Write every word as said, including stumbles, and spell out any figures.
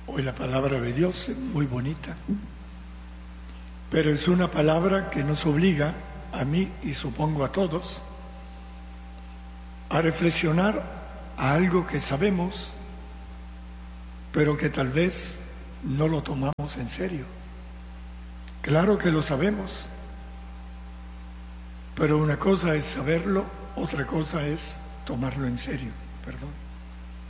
Hoy la palabra de Dios es muy bonita, pero es una palabra que nos obliga, a mí y supongo a todos, a reflexionar a algo que sabemos, pero que tal vez no lo tomamos en serio. Claro que lo sabemos, pero una cosa es saberlo, otra cosa es tomarlo en serio, perdón.